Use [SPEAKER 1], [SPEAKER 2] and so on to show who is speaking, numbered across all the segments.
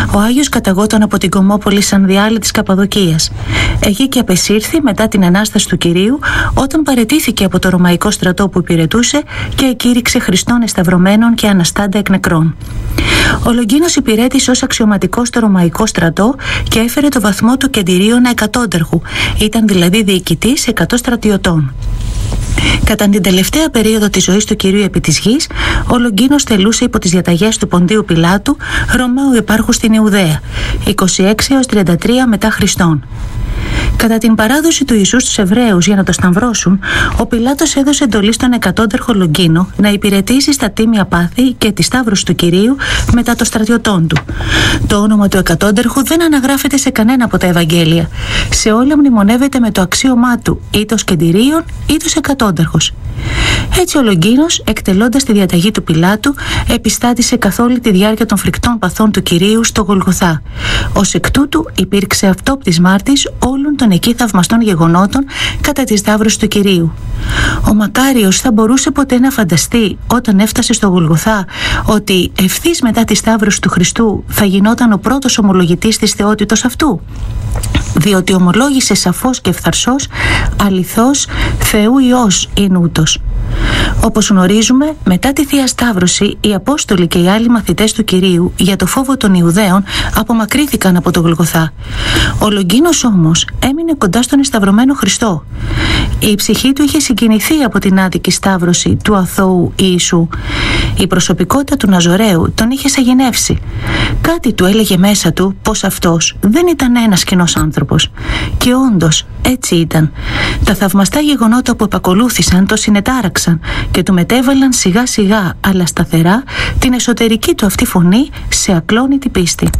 [SPEAKER 1] Ο Άγιος καταγόταν από την Κομμόπολη Σανδιάλη της Καπαδοκίας. Εκεί και απεσήρθη μετά την Ανάσταση του Κυρίου, όταν παραιτήθηκε από το ρωμαϊκό στρατό που υπηρετούσε και εκήρυξε Χριστόν εσταυρωμένων και αναστάντα εκ νεκρών. Ο Λογκίνος υπηρέτησε ως αξιωματικός στο ρωμαϊκό στρατό και έφερε το βαθμό του κεντηρίωνα εκατόντερχου, ήταν δηλαδή διοικητής 100 στρατιωτών. Κατά την τελευταία περίοδο της ζωής του Κυρίου επί της γης, ο Λογκίνος τελούσε υπό τις διαταγές του Ποντίου Πιλάτου, Ρωμαίου υπάρχου στην Ιουδαία, 26 έως 33 μετά Χριστόν. Κατά την παράδοση του Ιησού στους Εβραίους για να το σταυρώσουν, ο Πιλάτος έδωσε εντολή στον εκατόντερχο Λογκίνο να υπηρετήσει στα τίμια πάθη και τη σταύρωση του Κυρίου μετά των στρατιωτών του. Το όνομα του εκατόντερχου δεν αναγράφεται σε κανένα από τα Ευαγγέλια. Σε όλα μνημονεύεται με το αξίωμά του, είτε ως κεντηρίων είτε ως εκατόντερχος. Έτσι ο Λογκίνος, εκτελώντας τη διαταγή του Πιλάτου, επιστάτησε καθ' όλη τη διάρκεια των φρικτών παθών του Κυρίου στο Γολγοθά. Ως εκ τούτου υπήρξε αυτόπτης μάρτης όλων των εκεί θαυμαστών γεγονότων κατά τη σταύρωση του Κυρίου. Ο Μακάριος θα μπορούσε ποτέ να φανταστεί, όταν έφτασε στο Γολγοθά, ότι ευθύς μετά τη σταύρωση του Χριστού θα γινόταν ο πρώτος ομολογητής της θεότητος αυτού? Διότι ομολόγησε σαφώς και ευθαρσώς, αληθώς, Θεού Υιός είναι ούτως. Όπως γνωρίζουμε, μετά τη Θεία Σταύρωση, οι Απόστολοι και οι άλλοι μαθητές του Κυρίου, για το φόβο των Ιουδαίων, απομακρύθηκαν από το Γολγοθά. Ο Λογκίνος όμως έμεινε κοντά στον εσταυρωμένο Χριστό. Η ψυχή του είχε συγκινηθεί από την άδικη σταύρωση του αθώου Ιησού. Η προσωπικότητα του Ναζωραίου τον είχε σαγηνεύσει. Κάτι του έλεγε μέσα του πως αυτός δεν ήταν ένας κοινός άνθρωπος. Και όντως έτσι ήταν. Τα θαυμαστά γεγονότα που επακολούθησαν το συνετάραξαν και του μετέβαλαν σιγά σιγά αλλά σταθερά την εσωτερική του αυτή φωνή σε ακλόνητη πίστη.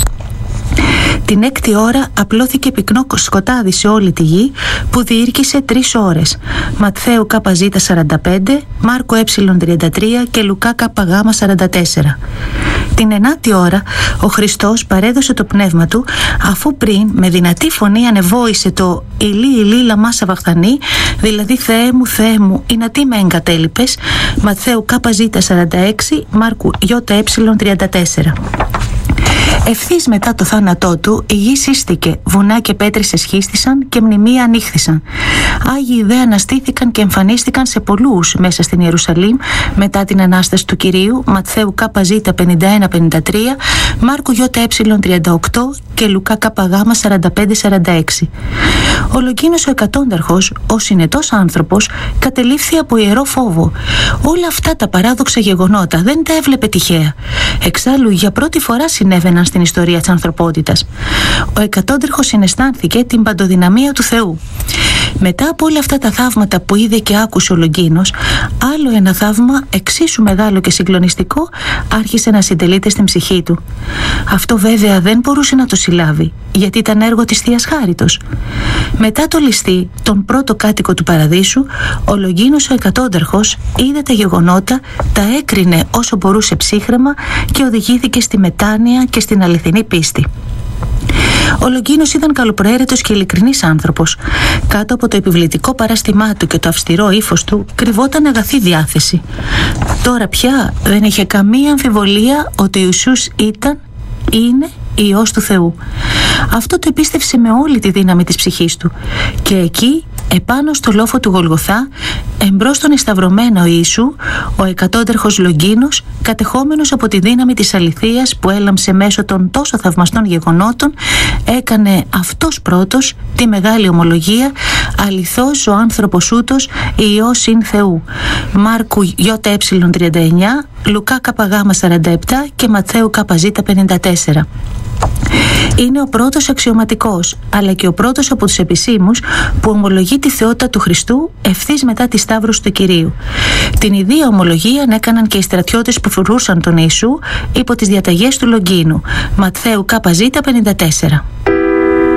[SPEAKER 1] Την 6η ώρα απλώθηκε πυκνό σκοτάδι σε όλη τη γη που διήρκησε 3 ώρες. Ματθαίου ΚΖ 45, Μάρκο Ε33 και Λουκά ΚΓ 44. Την 9η ώρα ο Χριστός παρέδωσε το πνεύμα του, αφού πριν με δυνατή φωνή ανεβόησε το «Ηλί, ηλί, λαμά σαβαχθανή», δηλαδή «Θεέ μου, εινατί με εγκατέλειπες», Ματθαίου ΚΖ 46, Μάρκου ΙΕ34. Ευθύς μετά το θάνατό του, η γη σύστηκε, βουνά και πέτρες εσχίστησαν και μνημεία ανοίχθησαν. Άγιοι δε αναστήθηκαν και εμφανίστηκαν σε πολλούς μέσα στην Ιερουσαλήμ μετά την Ανάσταση του Κυρίου, Ματθαίου ΚΖ 51-53, Μάρκου ΙΕ38 και Λουκά ΚΓ 45-46. Ο Λογκίνος ο εκατόντερχος, ο συνετός άνθρωπος, κατελήφθη από ιερό φόβο. Όλα αυτά τα παράδοξα γεγονότα δεν τα έβλεπε τυχαία. Εξάλλου για πρώτη φορά συνέβαιναν στην ιστορία της ανθρωπότητας. Ο εκατόντερχος συναισθάνθηκε την παντοδυναμία του Θεού. Μετά από όλα αυτά τα θαύματα που είδε και άκουσε ο Λογκίνος, άλλο ένα θαύμα εξίσου μεγάλο και συγκλονιστικό άρχισε να συντελείται στην ψυχή του. Αυτό βέβαια δεν μπορούσε να το συλλάβει, γιατί ήταν έργο της Θείας Χάριτος. Μετά το ληστή, τον πρώτο κάτοικο του Παραδείσου, ο Λογκίνος ο εκατόντερχος είδε τα γεγονότα, τα έκρινε όσο μπορούσε ψύχραιμα και οδηγήθηκε στη μετάνοια και στην αληθινή πίστη. Ο Λογκίνος ήταν καλοπροαίρετος και ειλικρινής άνθρωπος. Κάτω από το επιβλητικό παράστημά του και το αυστηρό ύφος του κρυβόταν αγαθή διάθεση. Τώρα πια δεν είχε καμία αμφιβολία ότι ο Ιησούς είναι Υιός του Θεού. Αυτό το επίστευσε με όλη τη δύναμη της ψυχής του. Και εκεί, επάνω στο λόφο του Γολγοθά, εμπρός στον εσταυρωμένο Ιησού, ο εκατόντερχος Λογκίνος, κατεχόμενος από τη δύναμη της αληθείας που έλαμψε μέσω των τόσο θαυμαστών γεγονότων, έκανε αυτός πρώτος τη μεγάλη ομολογία «Αληθώς ο άνθρωπος ούτως Υιός ειν Θεού». Μάρκου ΙΕ39, Λουκά ΚΓ 47 και Ματθαίου ΚΖ 54. Είναι ο πρώτος αξιωματικός, αλλά και ο πρώτος από τους επισήμους που ομολογεί τη θεότητα του Χριστού ευθύς μετά τη σταύρωση του Κυρίου. Την ιδία ομολογία έκαναν και οι στρατιώτες που φορούσαν τον Ιησού υπό τις διαταγές του Λογκίνου. Ματθαίου ΚΖ 54.